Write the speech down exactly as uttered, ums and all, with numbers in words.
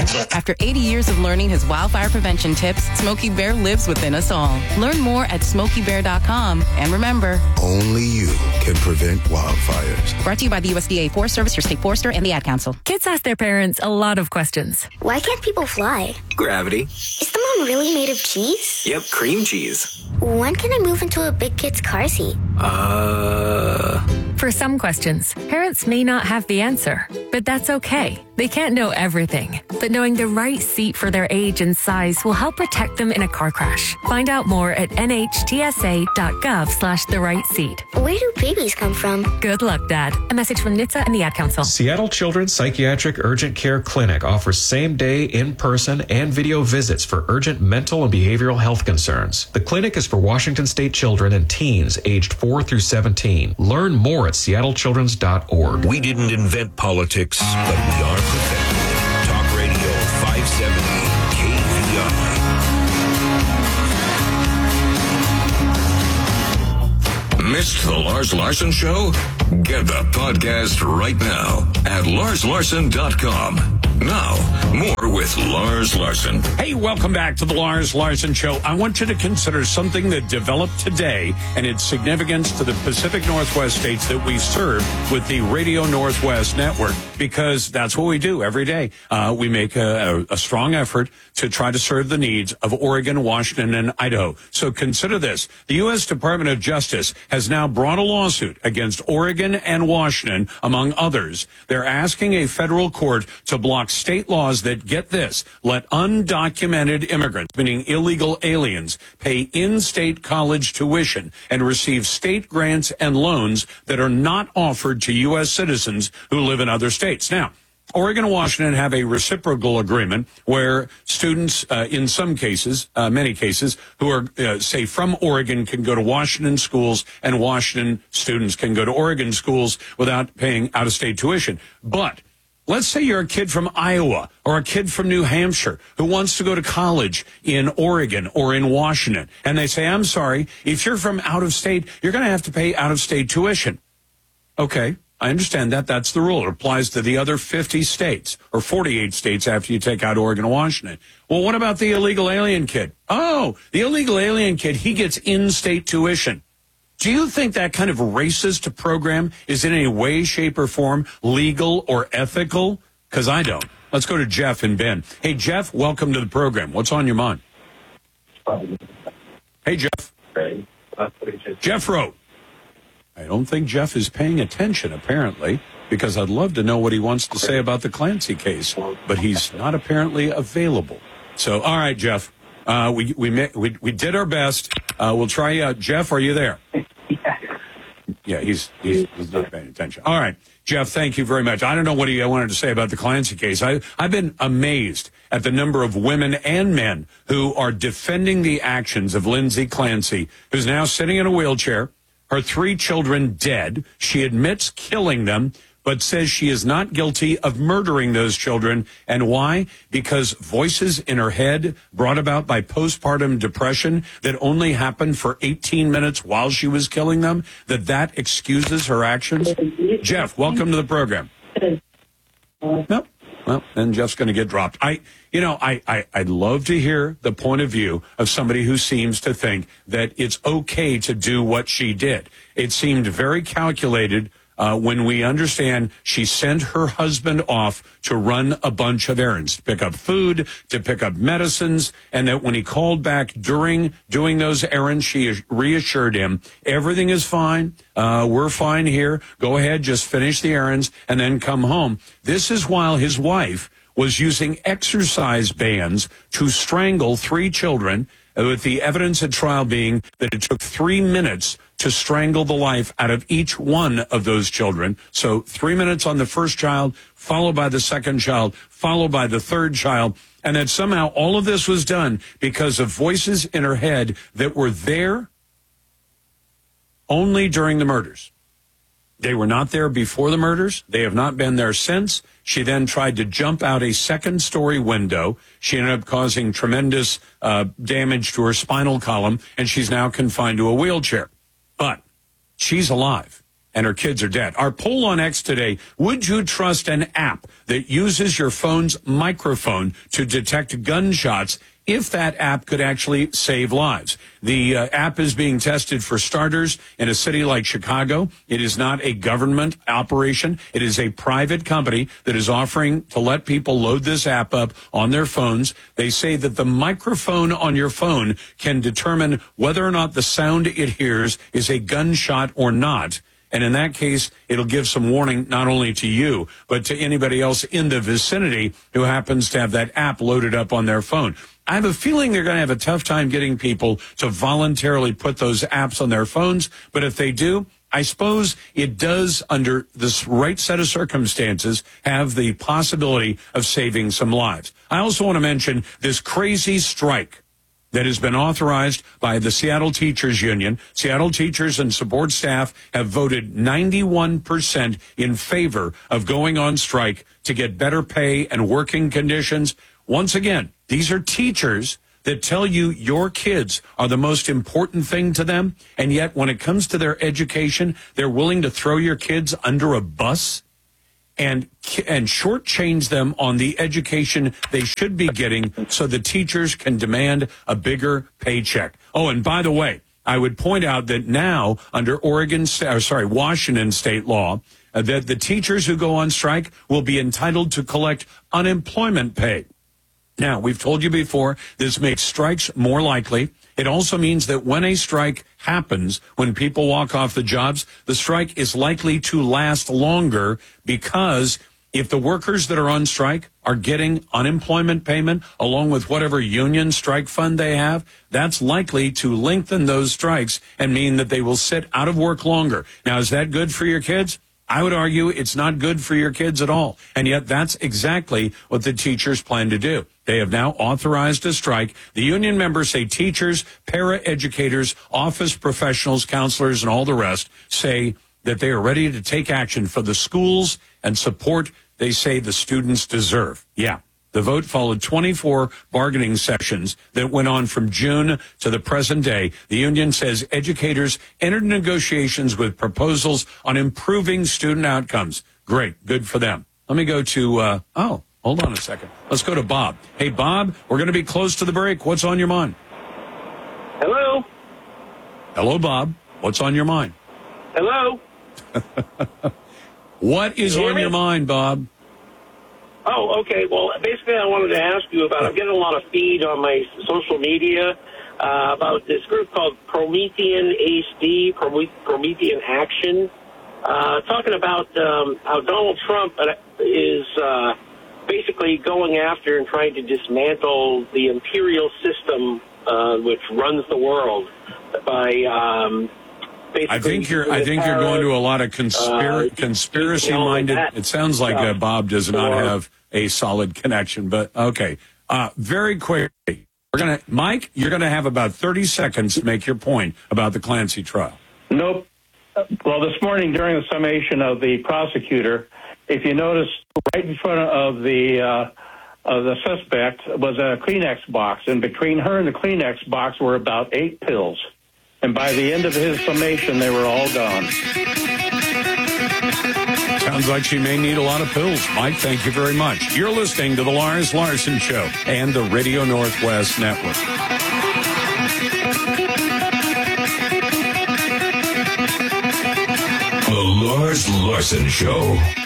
After eighty years of learning his wildfire prevention tips, Smokey Bear lives within us all. Learn more at smokey bear dot com. And remember, only you can prevent wildfires. Brought to you by the U S D A Forest Service, your state forester, and the Ad Council. Kids ask their parents a lot of questions. Why can't people fly? Gravity. Is the moon really made of cheese? Yep, cream cheese. When can I move into a big kid's car seat? Uh... For some questions, parents may not have the answer, but that's okay. They can't know everything, but knowing the right seat for their age and size will help protect them in a car crash. Find out more at N H T S A dot gov slash the right seat. Where do babies come from? Good luck, Dad. A message from N H T S A and the Ad Council. Seattle Children's Psychiatric Urgent Care Clinic offers same-day, in-person, and video visits for urgent mental and behavioral health concerns. The clinic is for Washington State children and teens aged four through seventeen. Learn more at seattle children's dot org. We didn't invent politics, but we are perfecting it. Talk Radio five seventy K V I. Missed the Lars Larson Show? Get the podcast right now at lars larson dot com. Now, more with Lars Larson. Hey, welcome back to the Lars Larson Show. I want you to consider something that developed today and its significance to the Pacific Northwest states that we serve with the Radio Northwest Network, because that's what we do every day. Uh, we make a, a, a strong effort to try to serve the needs of Oregon, Washington, and Idaho. So consider this. The U S Department of Justice has now brought a lawsuit against Oregon and Washington, among others. They're asking a federal court to block state laws that, get this, let undocumented immigrants, meaning illegal aliens, pay in-state college tuition and receive state grants and loans that are not offered to U S citizens who live in other states. Now, Oregon and Washington have a reciprocal agreement where students, uh, in some cases, uh, many cases, who are, uh, say, from Oregon can go to Washington schools, and Washington students can go to Oregon schools without paying out-of-state tuition. But let's say you're a kid from Iowa or a kid from New Hampshire who wants to go to college in Oregon or in Washington, and they say, I'm sorry, if you're from out of state, you're going to have to pay out-of-state tuition. Okay, I understand that. That's the rule. It applies to the other fifty states or forty-eight states after you take out Oregon and Washington. Well, what about the illegal alien kid? Oh, the illegal alien kid, he gets in-state tuition. Do you think that kind of racist program is in any way, shape, or form legal or ethical? Because I don't. Let's go to Jeff and Ben. Hey, Jeff, welcome to the program. What's on your mind? Hey, Jeff. Jeff wrote. I don't think Jeff is paying attention, apparently, because I'd love to know what he wants to say about the Clancy case, but he's not apparently available. So, all right, Jeff, uh, we, we we we did our best. Uh, we'll try. Uh, Jeff, are you there? Yeah, he's, he's he's not paying attention. All right, Jeff, thank you very much. I don't know what he wanted to say about the Clancy case. I I've been amazed at the number of women and men who are defending the actions of Lindsay Clancy, who's now sitting in a wheelchair. Her three children dead. She admits killing them, but says she is not guilty of murdering those children. And why? Because voices in her head brought about by postpartum depression that only happened for eighteen minutes while she was killing them, that that excuses her actions. Jeff, welcome to the program. Nope. Well, then Jeff's going to get dropped. I, you know, I, I, I'd love to hear the point of view of somebody who seems to think that it's okay to do what she did. It seemed very calculated uh, when we understand she sent her husband off to run a bunch of errands, to pick up food, to pick up medicines, and that when he called back during doing those errands, she reassured him, everything is fine, uh, we're fine here, go ahead, just finish the errands, and then come home. This is while his wife was using exercise bands to strangle three children, with the evidence at trial being that it took three minutes to strangle the life out of each one of those children. So three minutes on the first child, followed by the second child, followed by the third child, and that somehow all of this was done because of voices in her head that were there only during the murders. They were not there before the murders. They have not been there since. She then tried to jump out a second-story window. She ended up causing tremendous uh, damage to her spinal column, and she's now confined to a wheelchair. But she's alive, and her kids are dead. Our poll on X today, would you trust an app that uses your phone's microphone to detect gunshots if that app could actually save lives? The uh, app is being tested for starters in a city like Chicago. It is not a government operation. It is a private company that is offering to let people load this app up on their phones. They say that the microphone on your phone can determine whether or not the sound it hears is a gunshot or not. And in that case, it'll give some warning not only to you, but to anybody else in the vicinity who happens to have that app loaded up on their phone. I have a feeling they're going to have a tough time getting people to voluntarily put those apps on their phones. But if they do, I suppose it does, under this right set of circumstances, have the possibility of saving some lives. I also want to mention this crazy strike that has been authorized by the Seattle Teachers Union. Seattle teachers and support staff have voted ninety-one percent in favor of going on strike to get better pay and working conditions. Once again, these are teachers that tell you your kids are the most important thing to them, and yet when it comes to their education, they're willing to throw your kids under a bus and and shortchange them on the education they should be getting so the teachers can demand a bigger paycheck. Oh, and by the way, I would point out that now under Oregon, or sorry, Washington state law, uh, that the teachers who go on strike will be entitled to collect unemployment pay. Now, we've told you before, this makes strikes more likely. It also means that when a strike happens, when people walk off the jobs, the strike is likely to last longer, because if the workers that are on strike are getting unemployment payment along with whatever union strike fund they have, that's likely to lengthen those strikes and mean that they will sit out of work longer. Now, is that good for your kids? I would argue it's not good for your kids at all. And yet that's exactly what the teachers plan to do. They have now authorized a strike. The union members say teachers, paraeducators, office professionals, counselors, and all the rest say that they are ready to take action for the schools and support they say the students deserve. Yeah. The vote followed twenty-four bargaining sessions that went on from June to the present day. The union says educators entered negotiations with proposals on improving student outcomes. Great. Good for them. Let me go to, uh, oh, hold on a second. Let's go to Bob. Hey, Bob, we're going to be close to the break. What's on your mind? Hello? Hello, Bob. What's on your mind? Hello? What is on me? your mind, Bob? Oh, okay. Well, basically, I wanted to ask you about, I'm getting a lot of feed on my social media uh, about this group called Promethean H D, Promethean Action, uh, talking about um, how Donald Trump is uh, basically going after and trying to dismantle the imperial system uh, which runs the world by... Um, I think you're. I think you're going to a lot of conspir- uh, conspiracy-minded. It sounds like uh, Bob does not have a solid connection, but okay. Uh, very quickly, we're gonna, Mike. You're going to have about thirty seconds to make your point about the Clancy trial. Nope. Well, this morning during the summation of the prosecutor, if you notice, right in front of the uh, of the suspect was a Kleenex box, and between her and the Kleenex box were about eight pills. And by the end of his summation, they were all gone. Sounds like she may need a lot of pills. Mike, thank you very much. You're listening to The Lars Larson Show and the Radio Northwest Network. The Lars Larson Show.